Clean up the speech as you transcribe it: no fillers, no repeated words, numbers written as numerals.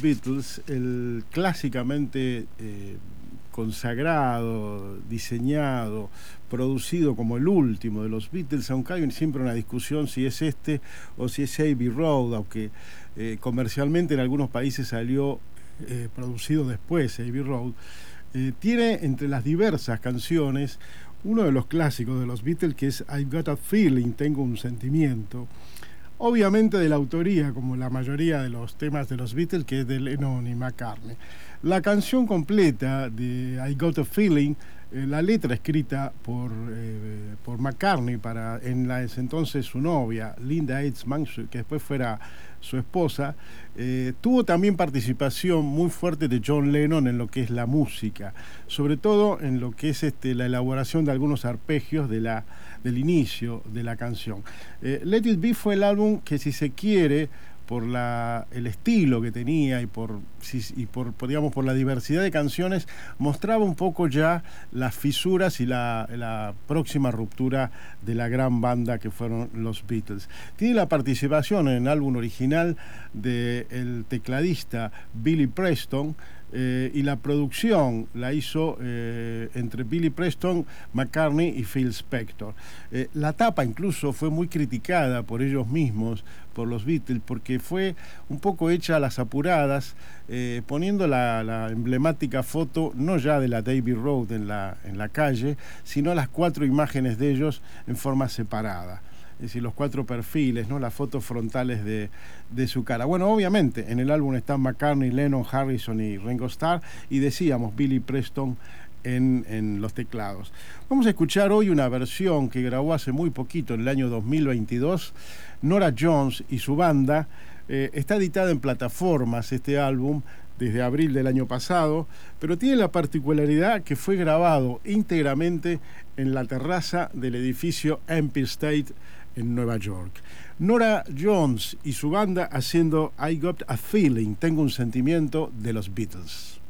Beatles, el clásicamente consagrado, diseñado, producido como el último de los Beatles, aunque hay siempre una discusión si es este o si es Abbey Road, aunque comercialmente en algunos países salió producido después Abbey Road, tiene entre las diversas canciones uno de los clásicos de los Beatles, que es I've Got a Feeling, tengo un sentimiento, obviamente de la autoría, como la mayoría de los temas de los Beatles, que es de Lennon y McCartney. La canción completa de I Got a Feeling, la letra escrita por McCartney para en ese entonces su novia, Linda Eidsman, que después fuera su esposa, tuvo también participación muy fuerte de John Lennon en lo que es la música, sobre todo en lo que es la elaboración de algunos arpegios del inicio de la canción. Let It Be fue el álbum que, si se quiere, por el estilo que tenía y por la diversidad de canciones, mostraba un poco ya las fisuras y la próxima ruptura de la gran banda que fueron los Beatles. Tiene la participación en el álbum original del tecladista Billy Preston, y la producción la hizo entre Billy Preston, McCartney y Phil Spector. La tapa incluso fue muy criticada por ellos mismos, por los Beatles, porque fue un poco hecha a las apuradas, poniendo la emblemática foto no ya de la Abbey Road en la calle, sino las 4 imágenes de ellos en forma separada. Es decir, los 4 perfiles, ¿no? Las fotos frontales de su cara. Bueno, obviamente, en el álbum están McCartney, Lennon, Harrison y Ringo Starr, y decíamos Billy Preston en los teclados. Vamos a escuchar hoy una versión que grabó hace muy poquito, en el año 2022, Norah Jones y su banda. Está editada en plataformas este álbum desde abril del año pasado, pero tiene la particularidad que fue grabado íntegramente en la terraza del edificio Empire State en Nueva York. Norah Jones y su banda haciendo I Got a Feeling, tengo un sentimiento, de los Beatles.